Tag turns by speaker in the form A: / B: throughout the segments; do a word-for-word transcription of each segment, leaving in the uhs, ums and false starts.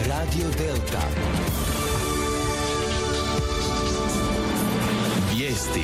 A: Radio Delta. Vijesti.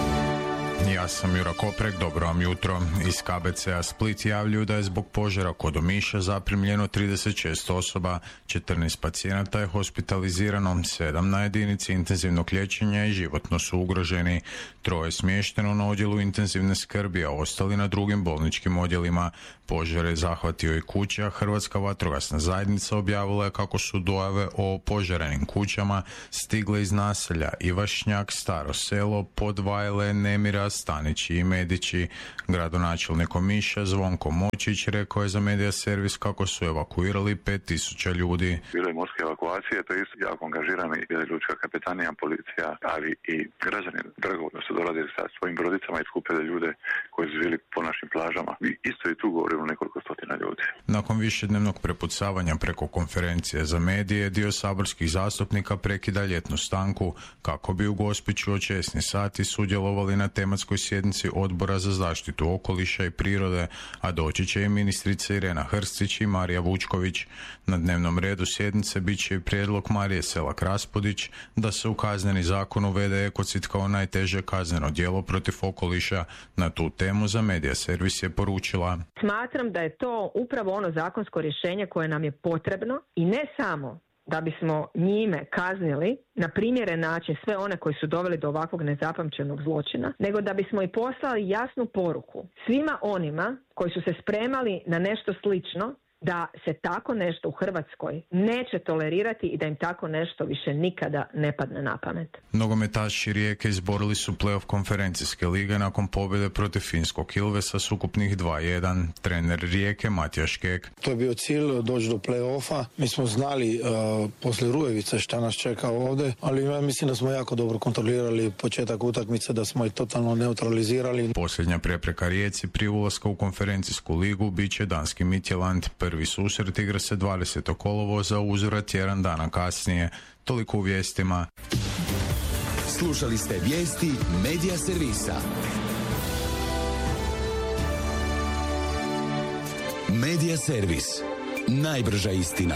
B: Ja sam Jura Koprek, dobro vam jutro. Iz K B C-a Split javljaju da je zbog požara kod Omiša zaprimljeno trideset šest osoba, četrnaest pacijenata je hospitalizirano, sedam na jedinici intenzivnog liječenja i životno su ugroženi. Troje smješteno na odjelu intenzivne skrbi, a ostali na drugim bolničkim odjelima. Požar je zahvatio i kuće, a Hrvatska vatrogasna zajednica objavila je kako su dojave o požarenim kućama stigle iz naselja Ivašnjak, Staro selo, Podvajle, Nemira, Stanići i Medići. Gradonačelnik Omiša Zvonko Močić rekao je za Medija servis kako su evakuirali pet tisuća ljudi.
C: Bilo je morske evakuacije, to je isto jako angažirani lučka kapetanija, policija, ali i građani dragovoljno su dolazili sa svojim brodicama i skupili ljude koji su živjeli po našim plažama. I isto i tu govorimo nekoliko stotina ljudi.
B: Nakon višednevnog prepucavanja preko konferencije za medije, dio saborskih zastupnika prekida ljetnu stanku kako bi u Gospiću od šesnaest sati sudjelovali na tematskoj sjednici Odbora za zaštitu okoliša i prirode, a doći će i ministrica Irena Hrstić i Marija Vučković. Na dnevnom redu sjednice bit će i prijedlog Marije Selak Raspudić da se u kazneni zakon uvede ekocid kao najteže kazneno djelo protiv okoliša. Na tu temu za Medija servis je poručila:
D: Smatram da je to upravo ono zakonsko rješenje koje nam je potrebno i ne samo da bismo njime kaznili na primjeren način sve one koji su doveli do ovakvog nezapamćenog zločina, nego da bismo i poslali jasnu poruku svima onima koji su se spremali na nešto slično, da se tako nešto u Hrvatskoj neće tolerirati i da im tako nešto više nikada ne padne na pamet.
B: Nogometaši Rijeke izborili su play-off konferencijske lige nakon pobjede protiv finskog Ilvesa s ukupnih dva jedan. Trener Rijeke Matija Škek:
E: To je bio cilj, doći do play-offa. Mi smo znali uh, poslije Rujevice šta nas čeka ovdje, ali ja mislim da smo jako dobro kontrolirali početak utakmice, da smo i totalno neutralizirali.
B: Posljednja prepreka Rijeci prije ulaska u konferencijsku ligu bit će danski Midtjylland. Prvi susret igra se dvadesetog kolovoza, uzvrat tjedan dana kasnije. Toliko u vijestima.
A: Slušali ste vijesti Medija servisa. Medija servis. Najbrža istina.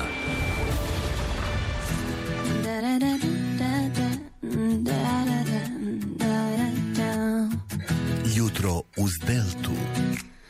A: Jutro uz Deltu.